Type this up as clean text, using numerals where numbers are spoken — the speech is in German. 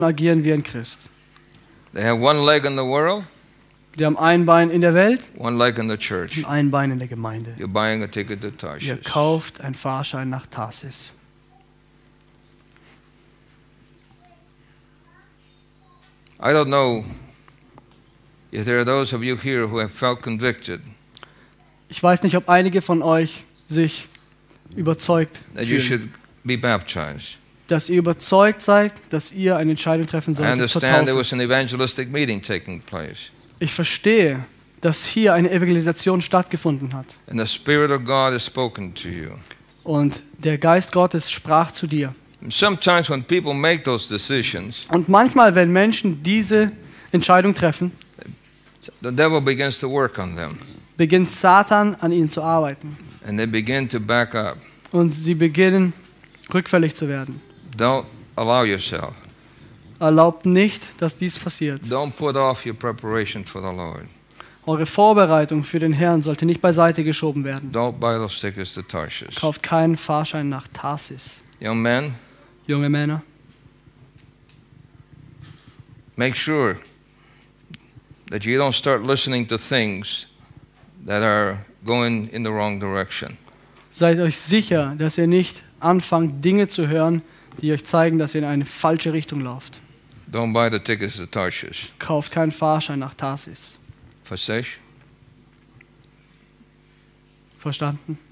agieren wie ein Christ. They have one leg in the world, Die haben ein Bein in der Welt one leg in the church. und ein Bein in der Gemeinde. You're buying a ticket to Ihr Tarshish. kauft einen Fahrschein nach Tarsis. I don't know if there are those of you here who have felt convicted Ich weiß nicht, ob einige von euch sich überzeugt that you fühlen, should be baptized. dass ihr überzeugt seid, dass ihr eine Entscheidung treffen I solltet zur understand there Taufe. was an evangelistic meeting taking place, Ich verstehe, dass hier eine Evangelisation stattgefunden hat. and the Spirit of God has spoken to you. Und der Geist Gottes sprach zu dir. And sometimes when people make those decisions, Und manchmal, wenn Menschen diese Entscheidung treffen, the devil begins to work on them, beginnt Satan an ihnen zu arbeiten. and they begin to back up. Und sie beginnen rückfällig zu werden. Don't allow yourself. Erlaubt nicht, dass dies passiert. Don't put off your preparation for the Lord. Eure Vorbereitung für den Herrn sollte nicht beiseite geschoben werden. Don't buy those tickets to Tarshish. Kauft keinen Fahrschein nach Tarsis. Young men, Junge Männer, make sure that you don't start listening to things that are going in the wrong direction. seid euch sicher, dass ihr nicht anfangt, Dinge zu hören, die euch zeigen, dass ihr in eine falsche Richtung lauft. Don't buy the tickets to Tarshish. Kauft keinen Fahrschein nach Tarsis. Fasesh? Verstanden?